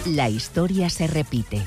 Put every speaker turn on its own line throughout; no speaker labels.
La historia se repite.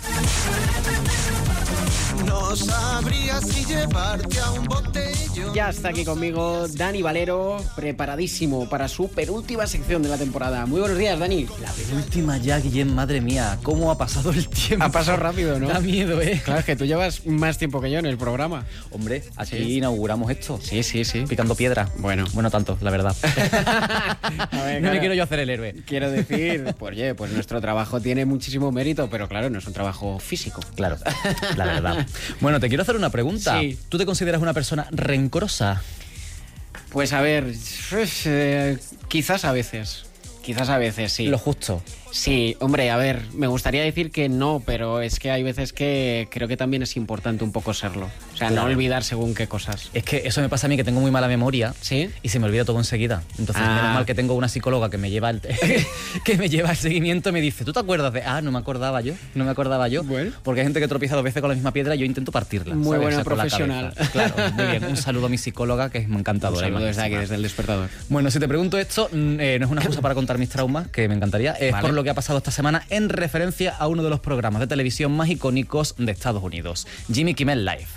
No sabría si llevarte a un botellón.
Ya está aquí conmigo Dani Valero, preparadísimo para su penúltima sección de la temporada. Muy buenos días, Dani.
La penúltima ya, Guillem, madre mía, cómo ha pasado el tiempo.
Ha pasado rápido, ¿no?
Da miedo, ¿eh?
Claro, es que tú llevas más tiempo que yo en el programa.
Hombre, aquí
Sí.
inauguramos esto.
Sí.
Picando piedra.
Bueno.
Bueno, tanto, la verdad.
A ver,
No
claro.
me quiero yo hacer el héroe.
Quiero decir, pues nuestro trabajo tiene muchísimo mérito, pero claro, no es un trabajo físico.
Claro, la verdad. Bueno, te quiero hacer una pregunta.
Sí.
¿Tú te consideras una persona rencorosa?
Pues a ver, quizás a veces, sí.
Lo justo.
Sí, hombre, a ver, me gustaría decir que no, pero es que hay veces que creo que también es importante un poco serlo. O sea,
Claro.
no olvidar según qué cosas.
Es que eso me pasa a mí, que tengo muy mala memoria.
¿Sí?
Y se me olvida todo enseguida. Entonces,
Ah.
menos mal que tengo una psicóloga que me lleva el que me lleva el seguimiento y me dice, ¿tú te acuerdas de...? No me acordaba yo.
Bueno.
Porque hay gente que tropieza 2 veces con la misma piedra y yo intento partirla.
Muy
¿sabes?
buena
O sea, con la
profesional.
cabeza. Claro, muy bien. Un saludo a mi psicóloga, que es muy encantadora.
Un saludo
y
desde aquí,
majísima.
desde el despertador.
Bueno, si te pregunto esto, no es una excusa para contar mis traumas, que me encantaría. Es
Vale.
por lo que ha pasado esta semana en referencia a uno de los programas de televisión más icónicos de Estados Unidos, Jimmy Kimmel Live.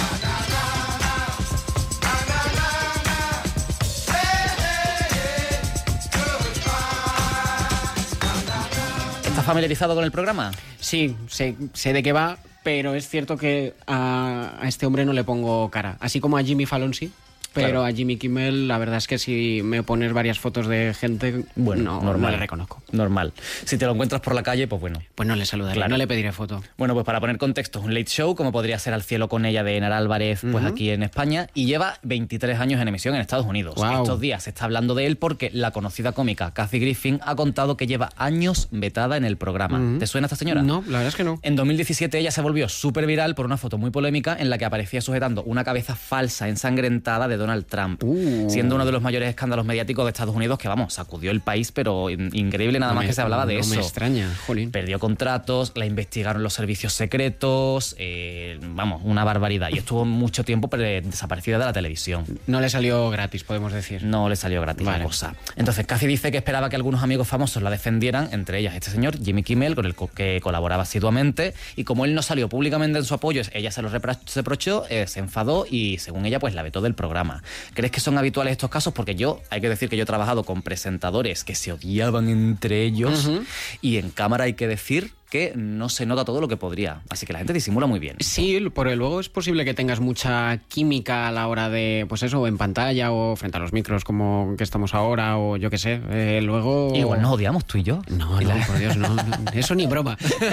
¿Estás familiarizado con el programa?
Sí, sé de qué va, pero es cierto que a este hombre no le pongo cara. Así como a Jimmy Fallon sí, pero
Claro.
a Jimmy Kimmel la verdad es que si me pones varias fotos de gente,
Bueno,
no le reconozco.
Normal. Si te lo encuentras por la calle, pues bueno.
Pues no le saludaré,
Claro.
no le pediré foto.
Bueno, pues para poner contexto, es un late show, como podría ser Al cielo con ella de Enar Álvarez, pues aquí en España, y lleva 23 años en emisión en Estados Unidos.
Guau.
Estos días se está hablando de él porque la conocida cómica Kathy Griffin ha contado que lleva años vetada en el programa. ¿Te suena esta señora?
No, la verdad es que no.
En 2017 ella se volvió súper viral por una foto muy polémica en la que aparecía sujetando una cabeza falsa ensangrentada de Donald Trump, siendo uno de los mayores escándalos mediáticos de Estados Unidos que, vamos, sacudió el país, pero increíble nada más que se hablaba de
no
eso.
me extraña, jolín.
Perdió contratos, la investigaron los servicios secretos, vamos, una barbaridad. Y estuvo mucho tiempo desaparecida de la televisión.
No le salió gratis, podemos decir.
No le salió gratis
Vale.
la cosa. Entonces, Kathy dice que esperaba que algunos amigos famosos la defendieran, entre ellas este señor, Jimmy Kimmel, con el que colaboraba asiduamente. Y como él no salió públicamente en su apoyo, ella se lo reprochó, se enfadó y, según ella, pues la vetó del programa. ¿Crees que son habituales estos casos? Porque hay que decir que yo he trabajado con presentadores que se odiaban entre ellos y en cámara hay que decir que no se nota todo lo que podría. Así que la gente disimula muy bien.
Sí, porque luego es posible que tengas mucha química a la hora de, pues eso, en pantalla o frente a los micros como que estamos ahora o yo qué sé. Luego...
Igual nos odiamos tú y yo.
No, por Dios, no. Eso ni broma.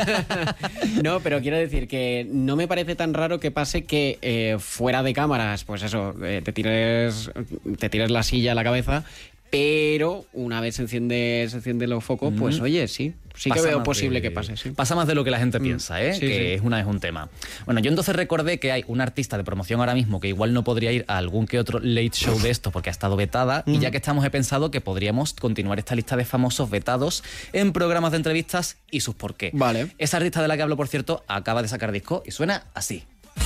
No, pero quiero decir que no me parece tan raro que pase que fuera de cámaras, pues eso, te tires la silla a la cabeza, pero una vez se enciende los focos, pues oye, sí que
Pasa
veo
más
posible
de-
que pase, sí.
Pasa más de lo que la gente piensa, ¿eh?
Sí,
que
sí.
es un tema. Bueno, yo entonces recordé que hay una artista de promoción ahora mismo que igual no podría ir a algún que otro late show de esto porque ha estado vetada, y ya que estamos he pensado que podríamos continuar esta lista de famosos vetados en programas de entrevistas y sus por qué.
Vale.
Esa artista de la que hablo, por cierto, acaba de sacar disco y suena así.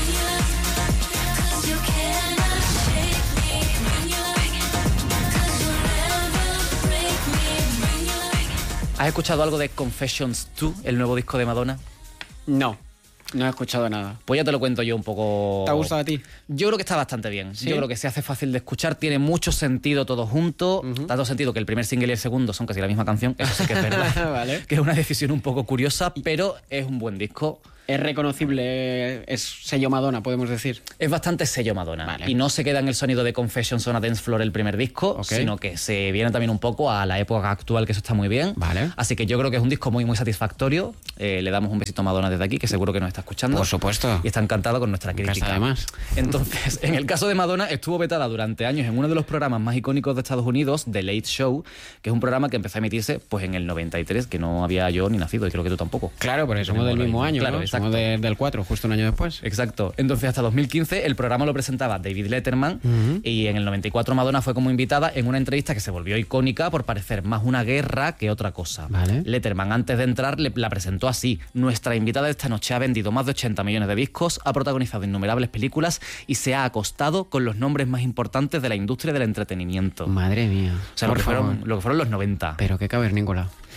¿Has escuchado algo de Confessions 2, el nuevo disco de Madonna?
No he escuchado nada.
Pues ya te lo cuento yo un poco.
¿Te ha gustado a ti?
Yo creo que está bastante bien.
¿Sí?
Yo creo que se hace fácil de escuchar, tiene mucho sentido todo junto. Tanto sentido que el primer single y el segundo son casi la misma canción. Eso sí que es verdad.
Vale.
Que es una decisión un poco curiosa, pero es un buen disco.
Es reconocible, es sello Madonna, podemos decir.
Es bastante sello Madonna.
Vale.
Y no se queda en el sonido de Confessions on a Dance Floor el primer disco,
Ok.
sino que se viene también un poco a la época actual, que eso está muy bien.
Vale.
Así que yo creo que es un disco muy, muy satisfactorio. Le damos un besito a Madonna desde aquí, que seguro que nos está escuchando.
Por supuesto.
Y está encantada con nuestra
Casa
crítica.
además.
Entonces, en el caso de Madonna, estuvo vetada durante años en uno de los programas más icónicos de Estados Unidos, The Late Show, que es un programa que empezó a emitirse pues en el 93, que no había yo ni nacido, y creo que tú tampoco.
Claro, porque somos del mismo año,
Claro,
¿no?
exacto.
Somos del 4, justo un año después.
Exacto. Entonces, hasta 2015, el programa lo presentaba David Letterman, y en el 94 Madonna fue como invitada en una entrevista que se volvió icónica por parecer más una guerra que otra cosa.
Vale.
Letterman, antes de entrar, la presentó así: nuestra invitada de esta noche ha vendido más de 80 millones de discos, ha protagonizado innumerables películas y se ha acostado con los nombres más importantes de la industria del entretenimiento.
Madre mía.
O sea, lo que fueron los 90.
Pero qué cavernícola.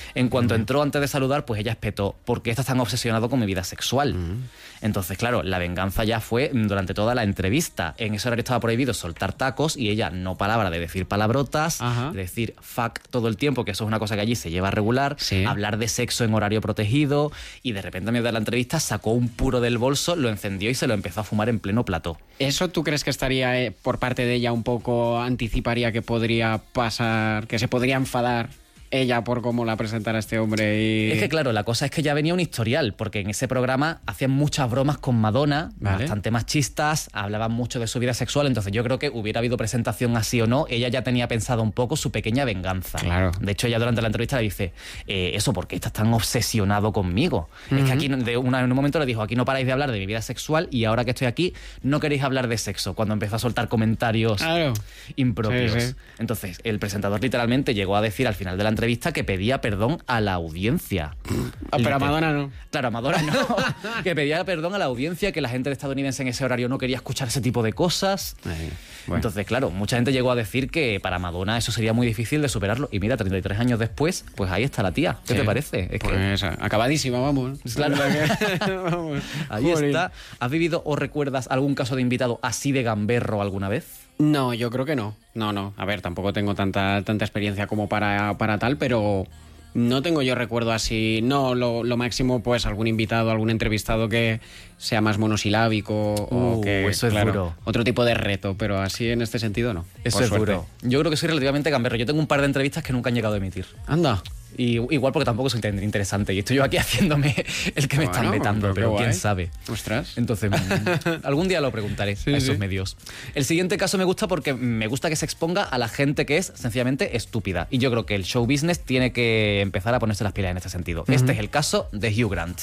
En cuanto entró antes de saludar, pues ella espetó, ¿por qué estás tan obsesionado con mi vida sexual? Entonces, claro, la venganza ya fue durante toda la entrevista. En ese horario estaba prohibido soltar tacos y ella no palabra de decir palabrotas, de decir fuck todo el tiempo, que eso es una cosa que allí se lleva regular, hablar de sexo en horario protegido, y de repente a medio de la entrevista sacó un puro del bolso, lo encendió y se lo empezó a fumar en pleno plató.
¿Eso tú crees que estaría por parte de ella un poco, anticiparía que podría pasar, que se podría enfadar ella por cómo la presentara este hombre? Y...
Es que claro, la cosa es que ya venía un historial, porque en ese programa hacían muchas bromas con Madonna, bastante machistas, hablaban mucho de su vida sexual, entonces yo creo que hubiera habido presentación así o no, ella ya tenía pensado un poco su pequeña venganza.
Claro.
De hecho, ella durante la entrevista le dice, eso, ¿por qué estás tan obsesionado conmigo? Es que aquí en un momento le dijo, aquí no paráis de hablar de mi vida sexual y ahora que estoy aquí no queréis hablar de sexo, cuando empezó a soltar comentarios impropios. Sí. Entonces, el presentador literalmente llegó a decir al final de la entrevista que pedía perdón a la audiencia.
Pero a Madonna no.
Claro, a Madonna no. Que pedía perdón a la audiencia, que la gente estadounidense en ese horario no quería escuchar ese tipo de cosas. Bueno. Entonces, claro, mucha gente llegó a decir que para Madonna eso sería muy difícil de superarlo. Y mira, 33 años después, pues ahí está la tía. ¿Qué te parece? Es
pues que... acabadísima, vamos.
Claro. Vamos. Ahí está. ¿Has vivido o recuerdas algún caso de invitado así de gamberro alguna vez?
No, yo creo que no. No. A ver, tampoco tengo tanta experiencia como para tal, pero no tengo yo recuerdo así. No, lo máximo, pues algún invitado, algún entrevistado que sea más monosilábico o que,
eso es duro.
Otro tipo de reto, pero así en este sentido no.
Eso es duro. Yo creo que soy relativamente gamberro. Yo tengo un par de entrevistas que nunca han llegado a emitir.
Anda.
Y igual porque tampoco soy tan interesante y estoy yo aquí haciéndome el que me están vetando, pero quién sabe.
Ostras.
Entonces, algún día lo preguntaré a esos medios. El siguiente caso me gusta porque me gusta que se exponga a la gente que es sencillamente estúpida. Y yo creo que el show business tiene que empezar a ponerse las pilas en este sentido. Este es el caso de Hugh Grant.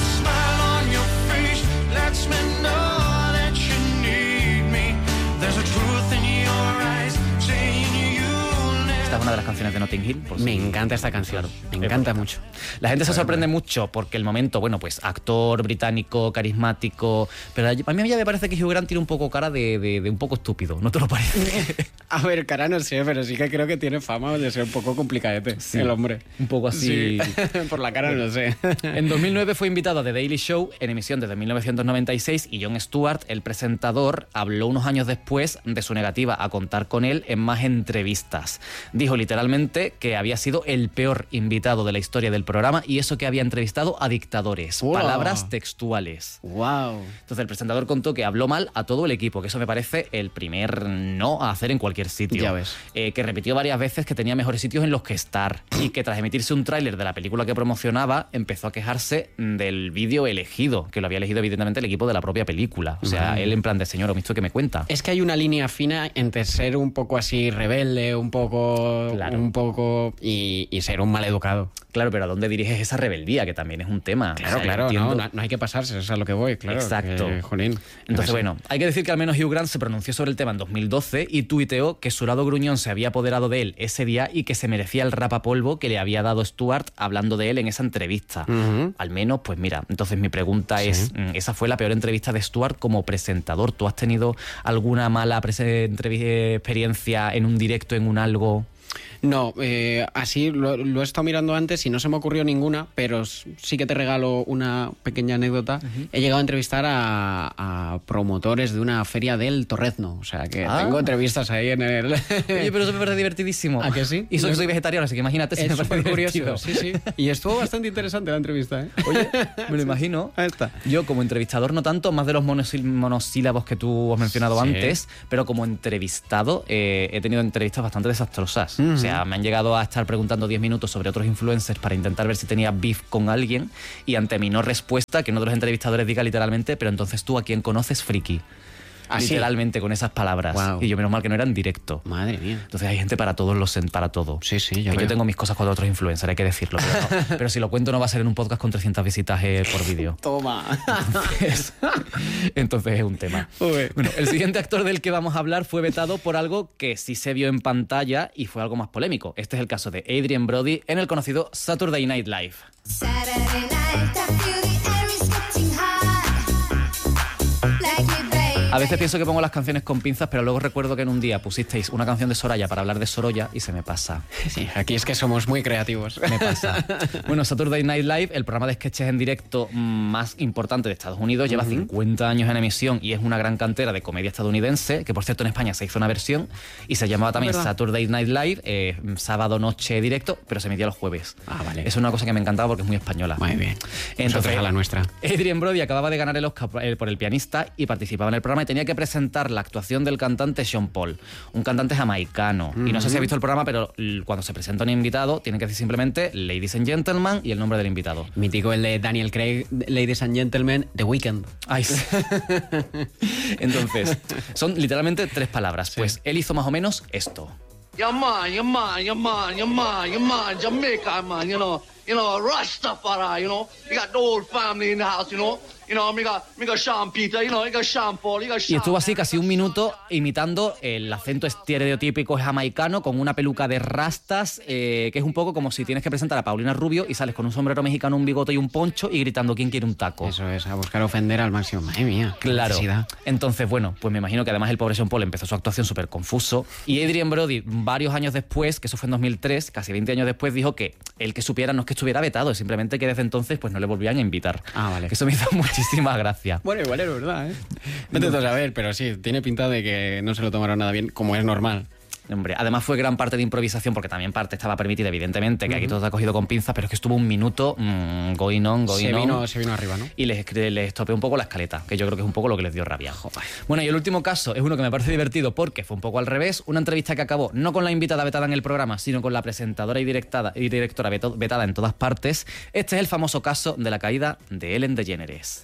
Esta es una de las canciones de Notting Hill.
Me encanta esta canción, me encanta mucho.
La gente se sorprende mucho porque el momento, bueno, pues actor británico, carismático, pero a mí ya me parece que Hugh Grant tiene un poco cara de un poco estúpido, ¿no te lo parece?
A ver, cara no sé, pero sí que creo que tiene fama de ser un poco complicadete, el hombre.
Un poco así.
Sí. Por la cara no sé.
En 2009 fue invitado a The Daily Show, en emisión desde 1996, y Jon Stewart, el presentador, habló unos años después de su negativa a contar con él en más entrevistas. Dijo literalmente que había sido el peor invitado de la historia del programa y eso que había entrevistado a dictadores. ¡Wow! Palabras textuales.
¡Wow!
Entonces el presentador contó que habló mal a todo el equipo, que eso me parece el primer no a hacer en cualquier sitio.
Ya ves.
Que repitió varias veces que tenía mejores sitios en los que estar y que tras emitirse un tráiler de la película que promocionaba empezó a quejarse del vídeo elegido, que lo había elegido evidentemente el equipo de la propia película. O sea, él en plan de señor, ¿visto que me cuenta?
Es que hay una línea fina entre ser un poco así rebelde, un poco y ser un maleducado.
Claro, pero ¿a dónde diriges esa rebeldía? Que también es un tema.
Claro,
o sea,
claro, no hay que pasarse, eso es a lo que voy, claro.
Exacto.
Jolín.
Entonces, bueno, hay que decir que al menos Hugh Grant se pronunció sobre el tema en 2012 y tuiteó que su lado gruñón se había apoderado de él ese día y que se merecía el rapapolvo que le había dado Stewart hablando de él en esa entrevista. Al menos, pues mira, entonces mi pregunta es, ¿esa fue la peor entrevista de Stewart como presentador? ¿Tú has tenido alguna mala experiencia en un directo, en un algo?
No, así lo he estado mirando antes y no se me ocurrió ninguna, pero sí que te regalo una pequeña anécdota. He llegado a entrevistar a promotores de una feria del Torrezno, o sea que tengo entrevistas ahí en el...
Oye, pero eso me parece divertidísimo.
¿A que sí?
Y soy vegetariano, así que imagínate si
es
me parece
súper curioso.
Sí.
Y estuvo bastante interesante la entrevista, ¿eh?
Oye, me lo imagino.
Ahí está.
Yo como entrevistador no tanto, más de los monosílabos que tú has mencionado antes, pero como entrevistado he tenido entrevistas bastante desastrosas. O sea, me han llegado a estar preguntando 10 minutos sobre otros influencers para intentar ver si tenía beef con alguien y ante mi no respuesta, que uno de los entrevistadores diga literalmente, pero entonces tú a quién conoces, friki. Literalmente con esas palabras.
Wow.
Y yo menos mal que no era en directo.
Madre mía.
Entonces hay gente para todos para todo.
Sí, ya
yo tengo mis cosas con otros influencers, hay que decirlo. Pero si lo cuento no va a ser en un podcast con 300 visitas por vídeo.
Toma.
Entonces es un tema. Bueno, el siguiente actor del que vamos a hablar fue vetado por algo que sí se vio en pantalla y fue algo más polémico. Este es el caso de Adrien Brody en el conocido Saturday Night Live.
Saturday night, I feel the air is getting hot. Like me, babe.
A veces pienso que pongo las canciones con pinzas, pero luego recuerdo que en un día pusisteis una canción de Soraya para hablar de Sorolla y se me pasa.
Sí, aquí es que somos muy creativos.
Me pasa. Bueno, Saturday Night Live, el programa de sketches en directo más importante de Estados Unidos, lleva 50 años en emisión y es una gran cantera de comedia estadounidense, que por cierto en España se hizo una versión y se llamaba también Saturday Night Live, sábado noche directo, pero se emitía los jueves.
Ah, vale.
Es una cosa que me encantaba porque es muy española.
Muy bien.
Entonces,
a la nuestra.
Adrien Brody acababa de ganar el Oscar por El pianista y participaba en el programa y tenía que presentar la actuación del cantante Sean Paul, un cantante jamaicano. Y no sé si ha visto el programa, pero cuando se presenta un invitado tiene que decir simplemente Ladies and Gentlemen y el nombre del invitado.
Mítico el de Daniel Craig, Ladies and Gentlemen, The Weeknd.
Ay, sí. Entonces, son literalmente 3 palabras. Sí. Pues él hizo más o menos esto.
Yeah, man, Jamaica, man, you know, Rastafari, you got the whole family in the house, me got Sean Peter, you got Sean Paul, you got Sean...
Y estuvo así casi un minuto imitando el acento estereotípico jamaicano con una peluca de rastas, que es un poco como si tienes que presentar a Paulina Rubio y sales con un sombrero mexicano, un bigote y un poncho y gritando ¿quién quiere un taco?
Eso es, a buscar ofender al máximo. Madre mía.
Claro. Entonces, bueno, pues me imagino que además el pobre Sean Paul empezó su actuación súper confuso y Adrien Brody, varios años después, que eso fue en 2003, casi 20 años después, dijo que el que supiera no es que estuviera vetado, simplemente que desde entonces pues no le volvían a invitar.
Ah, vale.
Que eso me hizo muchísima gracia.
Bueno, igual es verdad, ¿eh? No te saber, pero sí, tiene pinta de que no se lo tomaron nada bien, como es normal.
Hombre, además fue gran parte de improvisación, porque también parte estaba permitida, evidentemente, que aquí todo está cogido con pinzas, pero es que estuvo un minuto going on.
Se vino arriba, ¿no?
Y les estropeó un poco la escaleta, que yo creo que es un poco lo que les dio rabia. Joder. Bueno, y el último caso es uno que me parece divertido porque fue un poco al revés. Una entrevista que acabó no con la invitada vetada en el programa, sino con la presentadora y directora vetada en todas partes. Este es el famoso caso de la caída de Ellen DeGeneres.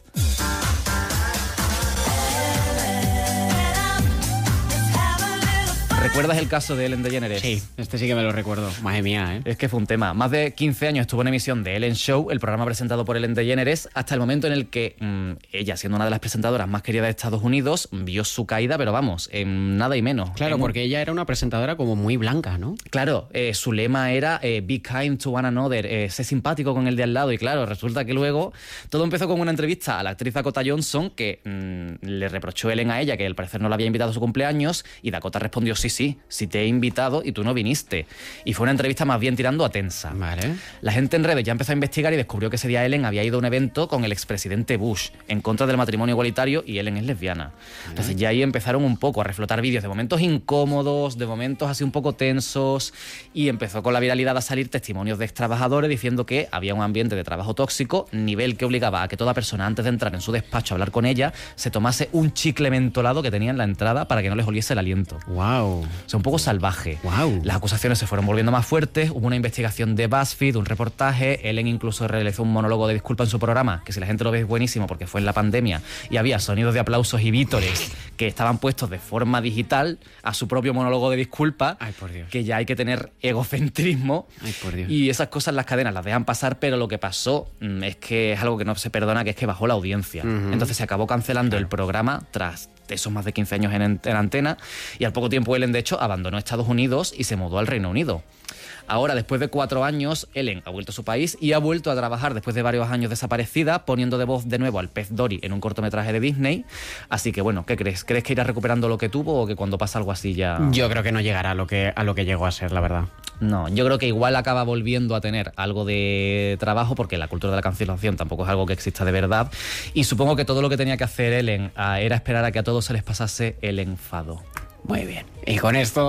¿Recuerdas el caso de Ellen DeGeneres?
Sí, este sí que me lo recuerdo. Madre mía, ¿eh?
Es que fue un tema. Más de 15 años estuvo en emisión de Ellen Show, el programa presentado por Ellen DeGeneres, hasta el momento en el que ella, siendo una de las presentadoras más queridas de Estados Unidos, vio su caída, pero vamos, en nada y menos.
Claro, porque ella era una presentadora como muy blanca, ¿no?
Claro, su lema era be kind to one another, sé simpático con el de al lado. Y claro, resulta que luego todo empezó con una entrevista a la actriz Dakota Johnson que le reprochó Ellen a ella que al parecer no la había invitado a su cumpleaños y Dakota respondió sí, te he invitado y tú no viniste. Y fue una entrevista más bien tirando a tensa.
Vale.
La gente en redes ya empezó a investigar y descubrió que ese día Ellen había ido a un evento con el expresidente Bush en contra del matrimonio igualitario y Ellen es lesbiana. Entonces ya ahí empezaron un poco a reflotar vídeos de momentos incómodos, de momentos así un poco tensos, y empezó con la viralidad a salir testimonios de ex trabajadores diciendo que había un ambiente de trabajo tóxico, nivel que obligaba a que toda persona antes de entrar en su despacho a hablar con ella se tomase un chicle mentolado que tenía en la entrada para que no les oliese el aliento.
Wow.
O sea, un poco salvaje.
Wow.
Las acusaciones se fueron volviendo más fuertes, hubo una investigación de BuzzFeed, un reportaje, Ellen incluso realizó un monólogo de disculpa en su programa, que si la gente lo ve es buenísimo porque fue en la pandemia y había sonidos de aplausos y vítores que estaban puestos de forma digital a su propio monólogo de disculpa.
Ay, por Dios.
Que ya hay que tener egocentrismo.
Ay, por Dios.
Y esas cosas las cadenas las dejan pasar, pero lo que pasó es que es algo que no se perdona, que es que bajó la audiencia. Entonces se acabó cancelando el programa tras esos más de 15 años en antena, y al poco tiempo Ellen de hecho abandonó Estados Unidos y se mudó al Reino Unido. Ahora, después de 4 años, Ellen ha vuelto a su país y ha vuelto a trabajar después de varios años desaparecida, poniendo de voz de nuevo al pez Dory en un cortometraje de Disney. Así que bueno, ¿qué crees? ¿Crees que irá recuperando lo que tuvo o que cuando pasa algo así ya...?
Yo creo que no llegará a lo que llegó a ser, la verdad.
No, yo creo que igual acaba volviendo a tener algo de trabajo porque la cultura de la cancelación tampoco es algo que exista de verdad, y supongo que todo lo que tenía que hacer Ellen era esperar a que a todos se les pasase el enfado.
Muy bien. Y con esto...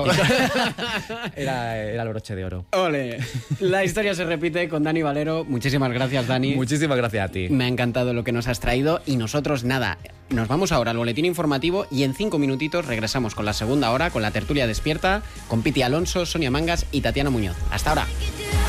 era el broche de oro.
¡Ole! La historia se repite con Dani Valero. Muchísimas gracias, Dani.
Muchísimas gracias a ti.
Me ha encantado lo que nos has traído y nosotros nada. Nos vamos ahora al boletín informativo y en 5 minutitos regresamos con la segunda hora, con la tertulia despierta, con Piti Alonso, Sonia Mangas y Tatiana Muñoz. Hasta ahora.